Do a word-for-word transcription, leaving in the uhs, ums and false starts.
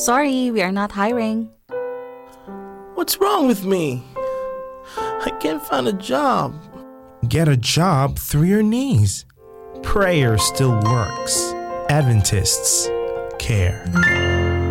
Sorry, we are not hiring. What's wrong with me? I can't find a job. Get a job through your knees. Prayer still works. Adventists care.